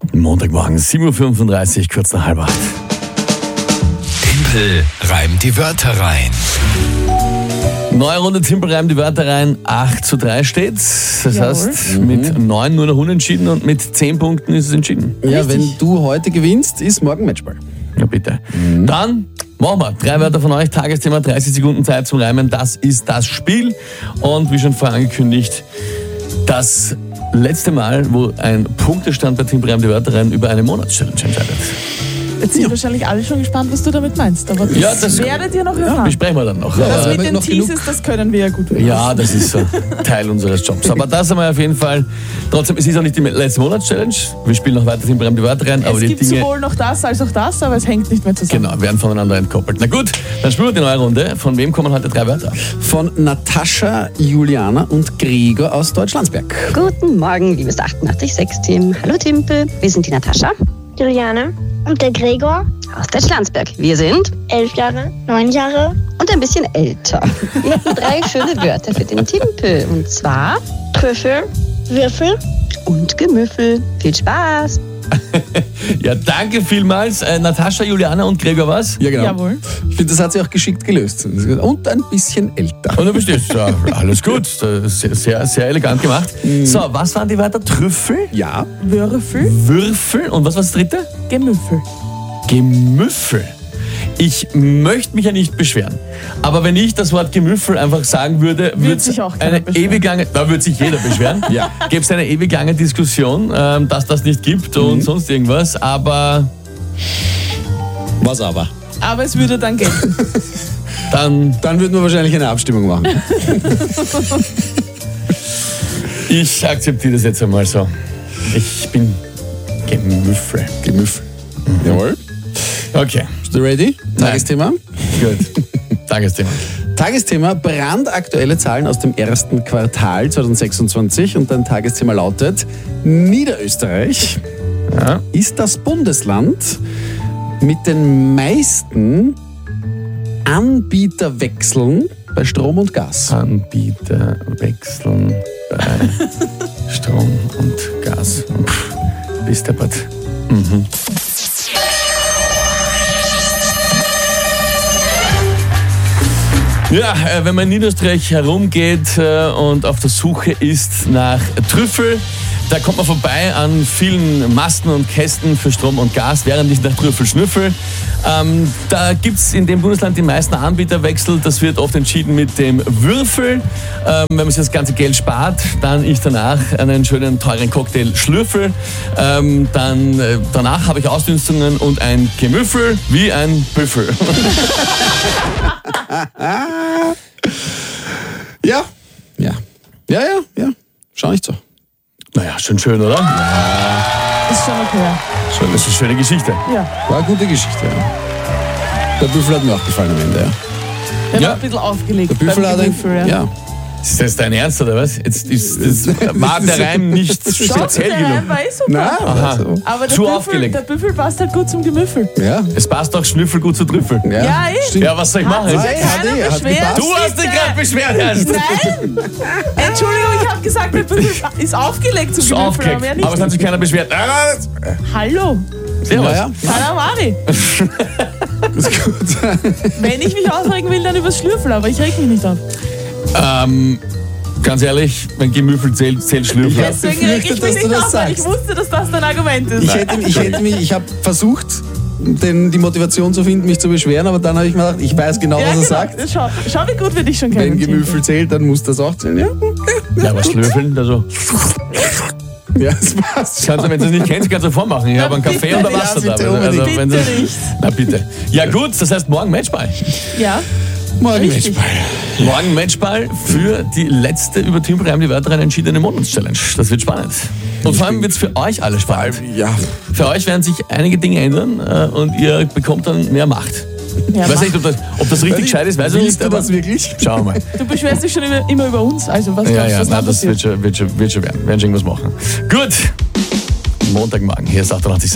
Montagmorgen, 7.35 Uhr, kurz nach 7:30. Tempel reimt die Wörter rein. Neue Runde, Timpel reimt die Wörter rein. 8:3 steht's. Das heißt, mit 9 nur noch unentschieden und mit 10 Punkten ist es entschieden. Ja, wenn du heute gewinnst, ist morgen Matchball. Ja, bitte. Dann machen wir 3 Wörter von euch. Tagesthema, 30 Sekunden Zeit zum Reimen. Das ist das Spiel. Und wie schon vorher angekündigt, das letzte Mal, wo ein Punktestand bei Timpel reimt die Wörter rein über eine Monatschallenge entscheidet. Jetzt sind wahrscheinlich alle schon gespannt, was du damit meinst. Aber das werdet ihr noch erfahren. Besprechen wir dann noch. Das aber mit den noch Teases, das können wir ja gut machen. Ja, das ist so Teil unseres Jobs. Aber das haben wir auf jeden Fall. Trotzdem, es ist auch nicht die letzte Monatschallenge. Wir spielen noch weiter Timpel reimt die Wörter rein. Aber Es die gibt Dinge, sowohl noch das als auch das, aber es hängt nicht mehr zusammen. genau, werden voneinander entkoppelt. Na gut, dann spielen wir die neue Runde. Von wem kommen heute 3 Wörter? Von Natascha, Juliana und Gregor aus Deutschlandsberg. Guten Morgen, liebes 88.6-Team. Hallo Timpel, wir sind die Natascha Juliane und der Gregor, aus Deutschlandsberg. Wir sind 11 Jahre, 9 Jahre, und ein bisschen älter. Wir haben 3 schöne Wörter für den Timpel. Und zwar Trüffel, Würfel. und Gemüffel. Viel Spaß! Ja, danke vielmals. Natascha, Juliana und Gregor, was? Ja, genau. Jawohl. Ich finde, das hat sie auch geschickt gelöst. Und ein bisschen älter. Und du bestehst. Ja, alles gut. Sehr, sehr, sehr elegant gemacht. So, was waren die Wörter? Trüffel, Ja, Würfel, Würfel und was war das dritte? Gemüffel. Gemüffel. Ich möchte mich ja nicht beschweren. Aber wenn ich das Wort Gemüffel einfach sagen würde, würde es sich auch keiner eine beschweren. ewig lange, da würde sich jeder beschweren. Ja. Gäbe es eine ewig lange Diskussion, dass das nicht gibt und sonst irgendwas. Aber was aber? Aber es würde dann gelten. dann, Dann würden wir wahrscheinlich eine Abstimmung machen. ich akzeptiere das jetzt einmal so. Ich bin Gemüffel. Gemüffel. Jawohl. Okay, Bist du ready? Tagesthema? gut. Tagesthema. Tagesthema, brandaktuelle Zahlen aus dem ersten Quartal 2026. Und dein Tagesthema lautet: Niederösterreich Ja. ist das Bundesland mit den meisten Anbieterwechseln bei Strom und Gas. Anbieter wechseln bei Strom und Gas. Bis deppert. Ja, wenn man in Niederösterreich herumgeht und auf der Suche ist nach Trüffel, da kommt man vorbei an vielen Masten und Kästen für Strom und Gas, während ich nach Trüffel schnüffel. Da gibt es in dem Bundesland die meisten Anbieterwechsel. Das wird oft entschieden mit dem Würfel. Wenn man sich das ganze Geld spart, dann ich danach einen schönen, teuren Cocktail schlürfel. Danach habe ich Ausdünstungen und ein Gemüffel wie ein Büffel. Ja. Schau nicht so. Naja, schon schön, oder? Ist schon okay. Das ist eine schöne Geschichte. Ja. War eine gute Geschichte, ja. Der Büffel hat mir auch gefallen am Ende, ja. Der Ja. war ein bisschen aufgelegt. Der Büffel beim hat Gemüffel, ja. Ist das dein Ernst, oder was? War der Reim nicht speziell der genug? Reim war super. Na, Aha. Aber Zu aufgelegt. Der Büffel passt halt gut zum Gemüffel. Ja. Es passt doch Schnüffel gut zu Trüffel. Ja, eh. Stimmt. Ja, was soll ich machen? Hat sich Nein, ja keiner hat beschwert. gepasst. Du hast dich gerade beschwert erst. Nein! Entschuldigung, ich habe gesagt, der Büffel ist aufgelegt zum Ist Gemüffel, aufgelegt. aber mehr nicht. Aber es hat sich keiner beschwert. Hallo, Servus. Ja. Kalamari. Ist gut. Wenn ich mich aufregen will, dann übers Schlürfel, aber ich reg mich nicht auf. Ganz ehrlich, wenn Gemüffel zählt Schlürfel. Deswegen reg ich befürchtet, mich dass du nicht das auf, weil ich sagst. wusste, dass das dein Argument ist. Ich habe versucht, die Motivation zu finden, mich zu beschweren, aber dann habe ich mir gedacht, ich weiß genau, was er sagt. Schau, wie gut wir dich schon kennen. Wenn Gemüffel zählt, dann muss das auch zählen, ja? Ja, aber Schlürfeln, also. Ja, das passt. Wenn du das nicht kennst, kannst du vormachen. Ich habe einen Kaffee und ein Wasser da. bitte unbedingt. wenn Bitte du- nicht. Na bitte. Ja gut, das heißt morgen Matchball. Ja, Morgen Richtig. Matchball. Morgen Matchball für die letzte über Timpel reimt die Wörter rein entschiedene Monatschallenge. Das wird spannend. Und vor allem wird es für euch alle spannend. Ja. Für euch werden sich einige Dinge ändern und ihr bekommt dann mehr Macht. ja Ich weiß mach. nicht, ob das richtig gescheit ist, weiß ich Willst nicht, du aber das wirklich? schauen wir mal. Du beschwerst dich schon immer über uns, also was Ja, glaubst du, ja, was na, dann das passiert? wird schon werden. Wir werden schon irgendwas machen. Gut. Montagmorgen, hier ist 88.